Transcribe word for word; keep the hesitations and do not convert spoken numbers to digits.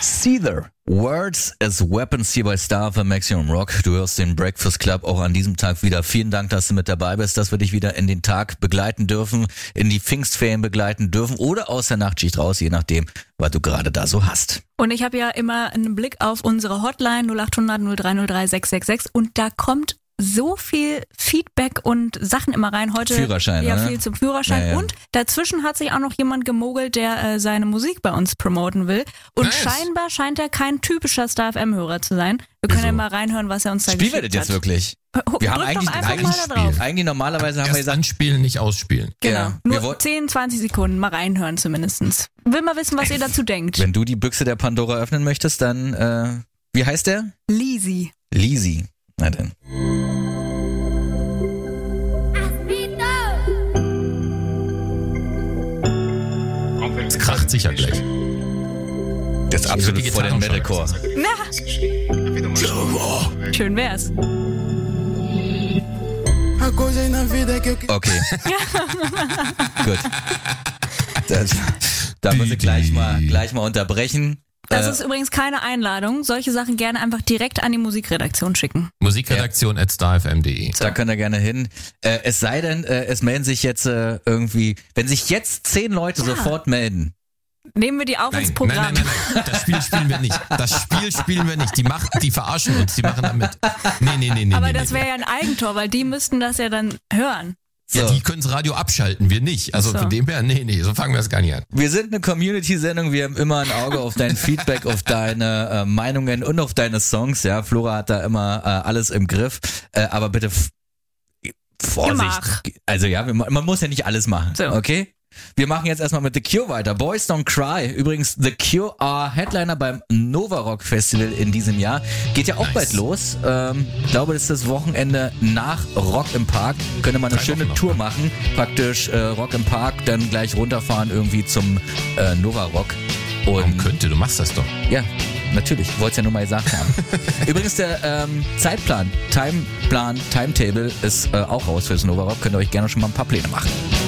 Seether. Words as Weapons hier bei Star F M Maximum Rock. Du hörst den Breakfast Club auch an diesem Tag wieder. Vielen Dank, dass du mit dabei bist, dass wir dich wieder in den Tag begleiten dürfen, in die Pfingstferien begleiten dürfen oder aus der Nachtschicht raus, je nachdem, was du gerade da so hast. Und ich habe ja immer einen Blick auf unsere Hotline null acht hundert null drei null drei sechs sechs sechs und da kommt so viel Feedback und Sachen immer rein. Heute Führerschein, ja ne? viel zum Führerschein. Ja, ja. Und dazwischen hat sich auch noch jemand gemogelt, der äh, seine Musik bei uns promoten will. Und Nice. scheinbar scheint er kein typischer Star F M-Hörer zu sein. Wir können Wieso? ja mal reinhören, was er uns da Spielen wir geschickt das jetzt hat. wirklich? Wir Wir haben Drück eigentlich, doch einfach eigentlich, mal da drauf. eigentlich normalerweise haben wir Erst gesagt, anspielen, nicht ausspielen. Genau. Ja, wir Nur woll- zehn, zwanzig Sekunden mal reinhören zumindestens. Will mal wissen, was ihr dazu denkt. wenn du die Büchse der Pandora öffnen möchtest, dann, äh, wie heißt der? Lisi. Lisi. Na denn. Es kracht sicher gleich. Das ist absolut die vor den Gitarren Metalcore. Na, schön wär's. Okay. Gut. Das, da muss ich gleich mal, gleich mal unterbrechen. Das Äh, ist übrigens keine Einladung. Solche Sachen gerne einfach direkt an die Musikredaktion schicken. Musikredaktion at starfm punkt de. Da könnt ihr gerne hin. Äh, es sei denn, äh, es melden sich jetzt äh, irgendwie, wenn sich jetzt zehn Leute Ja. sofort melden. Nehmen wir die auf ins Nein, Programm. nein, nein, nein, nein, das Spiel spielen wir nicht. Das Spiel spielen wir nicht. Die machen, die verarschen uns, die machen da mit. Nee, nee, nee, nee. Aber nee, das nee. wäre ja ein Eigentor, weil die müssten das ja dann hören. Ja, So. die können das Radio abschalten, wir nicht. Also So. von dem her, nee, nee, so fangen wir es gar nicht an. Wir sind eine Community-Sendung, wir haben immer ein Auge auf dein Feedback, auf deine äh, Meinungen und auf deine Songs. Ja, Flora hat da immer äh, alles im Griff. Äh, aber bitte f- Vorsicht. Gemach. Also ja, wir, man muss ja nicht alles machen, So. okay? Wir machen jetzt erstmal mit The Cure weiter. Boys Don't Cry. Übrigens, The Cure are Headliner beim Nova Rock Festival in diesem Jahr. Geht ja auch Nice. bald los. Ähm, ich glaube, das ist das Wochenende nach Rock im Park. Könnte man eine Drei schöne Wochen noch, Tour ne? machen. Praktisch äh, Rock im Park, dann gleich runterfahren irgendwie zum äh, Nova Rock. Warum Und könnte? Du machst das doch. ja, natürlich. Wollte es ja nur mal gesagt haben. Übrigens, der ähm, Zeitplan, Timeplan, Timetable ist äh, auch raus fürs Nova Rock. Könnt ihr euch gerne schon mal ein paar Pläne machen.